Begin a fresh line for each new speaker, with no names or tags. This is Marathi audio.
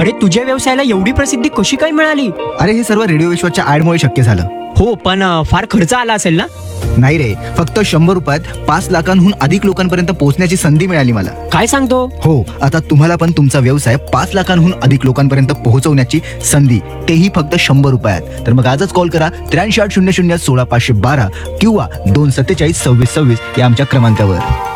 अरे तुझ्या व्यवसायाला एवढी प्रसिद्धी कशी काय मिळाली?
अरे हे सर्व रेडिओ विश्वाच्या ऍडमुळे शक्य झालं.
हो, पण फार खर्च आला असेल ना?
नाही रे, फक्त 100 रुपयात 5 लाखांहून अधिक लोकांपर्यंत पोहोचण्याची संधी मिळाली मला.
काय सांगतो?
हो, आता तुम्हाला पण तुमचा व्यवसाय 5 लाखांहून अधिक लोकांपर्यंत पोहोचवण्याची संधी, तेही फक्त 100 रुपयात. तर मग आजच कॉल करा 83 800 16 512 किंवा 247 26 26 या आमच्या क्रमांकावर.